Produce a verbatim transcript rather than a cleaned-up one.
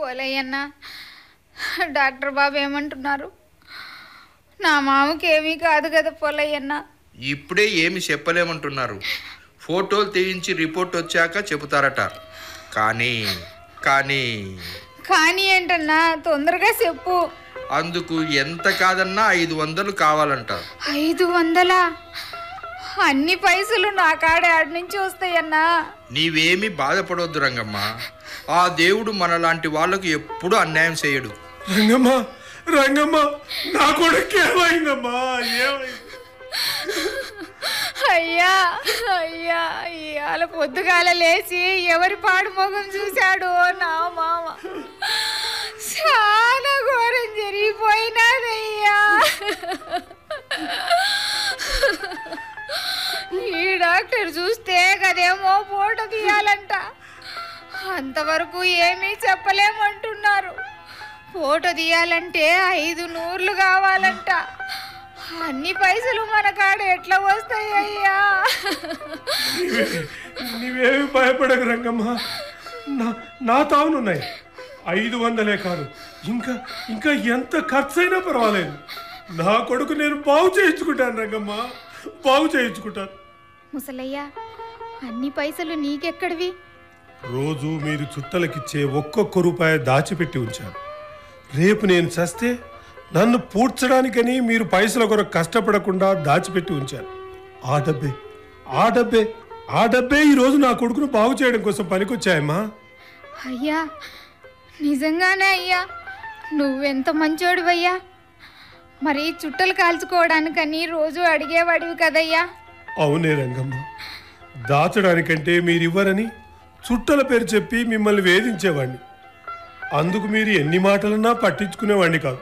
పోలయ్యన్న, doctor బాబు ఏమంటున్నారు? నా మామకి ఏమీ కాదు కదా పోలయ్యన్న. ఇప్పుడే ఏమి చెప్పలేమంటున్నారు. ఫోటోలు తీయించి రిపోర్ట్ వచ్చాక చెబుతారట. కానీ కానీ కానీ ఏంటన్నా, తొందరగా చెప్పు. అందుకు ఎంత కాదన్నా ఐదు వందలు కావాలంట. ఐదు వందలా? అన్ని పైసలు నా కాడ ఆడి నుంచి వస్తాయన్నా. నీవేమీ బాధపడవద్దు రంగమ్మ. ఆ దేవుడు మనలాంటి వాళ్ళకు ఎప్పుడు అన్యాయం చేయడు. రంగమ్మ రంగమ్మ నా కొడుకు ఏమైందమ్మా? ఏమైంది? అయ్యా అయ్యా, ఇవాళ పొద్దుగాల లేచి ఎవరి పాడు మొగం చూశాడు నా మామ. చాలా ఘోరం జరిగిపోయినాదయ్యా. ఈ డాక్టర్ చూస్తే కదేమో ఫోటో తీయాలంట. అంతవరకు ఏమీ చెప్పలేమంటున్నారు. ఫోటో తీయాలంటే ఐదు నూర్లు కావాలంట. అన్ని పైసలు మన కాడ ఎట్లా వస్తాయ్యా? నీవేమి భయపడకు రంగమ్మ, నా నా తావునున్నాయి. ఐదు వందలే కాదు, ఇంకా ఇంకా ఎంత ఖర్చైనా పర్వాలేదు. నా కొడుకు నేను బాగు చేయించుకుంటాను రంగమ్మ, బాగు చేయించుకుంటాను. ముసలయ్య, అన్ని పైసలు నీకెక్కడివి? రోజు మీరు చుట్టలకిచ్చే ఒక్కొక్క రూపాయి దాచిపెట్టి ఉంచాను. రేపు నేను చస్తే నన్ను పూడ్చడానికని మీరు పైసల కొరకు కష్టపడకుండా దాచిపెట్టి ఉంచాను. ఆ డబ్బే ఆ డబ్బే ఆ డబ్బే ఈరోజు నా కొడుకును బాగు చేయడం కోసం పనికొచ్చాయమ్మా. అయ్యా, నిజంగానే అయ్యా, నువ్వెంత మంచోడివయ్యా. మరి చుట్టలు కాల్చుకోవడానికని రోజు అడిగేవాడివి కదయ్యా. అవునే రంగమ్మ, దాచడానికంటే మీరివ్వరని చుట్టల పేరు చెప్పి మిమ్మల్ని వేధించేవాడిని. అందుకు మీరు ఎన్ని మాటలన్నా పట్టించుకునేవాడిని కాదు.